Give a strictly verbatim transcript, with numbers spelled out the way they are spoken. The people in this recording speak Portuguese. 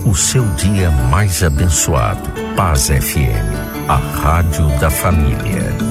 o seu dia mais abençoado. Paz F M, a rádio da família.